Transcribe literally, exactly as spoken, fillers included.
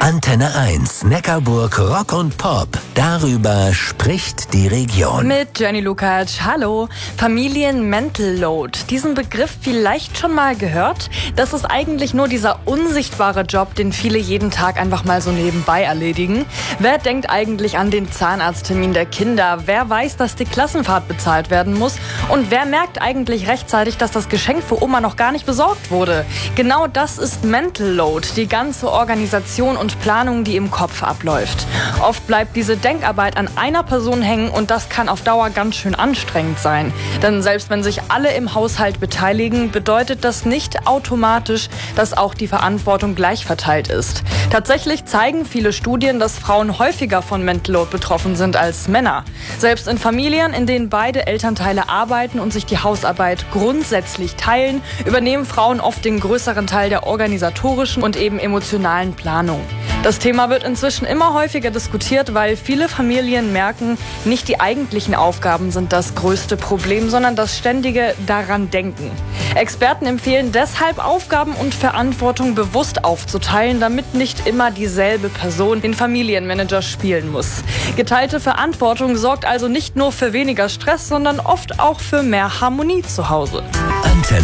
Antenne eins, Neckarburg Rock und Pop. Darüber spricht die Region. Mit Jenny Lukacs. Hallo. Familien Mental Load. Diesen Begriff vielleicht schon mal gehört? Das ist eigentlich nur dieser unsichtbare Job, den viele jeden Tag einfach mal so nebenbei erledigen. Wer denkt eigentlich an den Zahnarzttermin der Kinder? Wer weiß, dass die Klassenfahrt bezahlt werden muss? Und wer merkt eigentlich rechtzeitig, dass das Geschenk für Oma noch gar nicht besorgt wurde? Genau das ist Mental Load, die ganze Organisation und Planung, die im Kopf abläuft. Oft bleibt diese Denkarbeit an einer Person hängen und das kann auf Dauer ganz schön anstrengend sein. Denn selbst wenn sich alle im Haushalt beteiligen, bedeutet das nicht automatisch, dass auch die Verantwortung gleich verteilt ist. Tatsächlich zeigen viele Studien, dass Frauen häufiger von Mental Load betroffen sind als Männer. Selbst in Familien, in denen beide Elternteile arbeiten und sich die Hausarbeit grundsätzlich teilen, übernehmen Frauen oft den größeren Teil der organisatorischen und eben emotionalen Planung. Das Thema wird inzwischen immer häufiger diskutiert, weil viele Familien merken, nicht die eigentlichen Aufgaben sind das größte Problem, sondern das ständige daran denken. Experten empfehlen deshalb, Aufgaben und Verantwortung bewusst aufzuteilen, damit nicht immer dieselbe Person den Familienmanager spielen muss. Geteilte Verantwortung sorgt also nicht nur für weniger Stress, sondern oft auch für mehr Harmonie zu Hause. Antenne